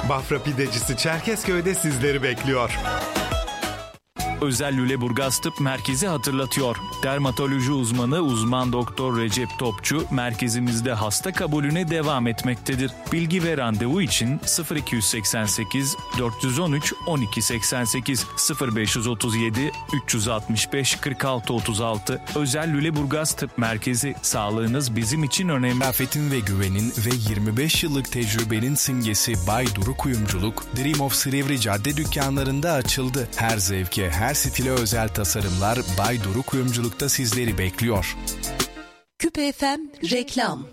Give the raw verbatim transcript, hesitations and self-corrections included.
Bafra Pidecisi Çerkezköy'de sizleri bekliyor. Özel Lüleburgaz Tıp Merkezi hatırlatıyor. Dermatoloji uzmanı uzman doktor Recep Topçu merkezimizde hasta kabulüne devam etmektedir. Bilgi ve randevu için sıfır iki seksen sekiz dört yüz on üç on iki seksen sekiz sıfır beş otuz yedi üç yüz altmış beş kırk altı otuz altı. Özel Lüleburgaz Tıp Merkezi, sağlığınız bizim için önemli. Afetin ve güvenin ve yirmi beş yıllık tecrübenin simgesi Bay Duru Kuyumculuk, Dream of Silivri cadde dükkanlarında açıldı. Her zevke, her stile özel tasarımlar Bay Duru Kuyumculuk'ta sizleri bekliyor. Küpe F M reklam.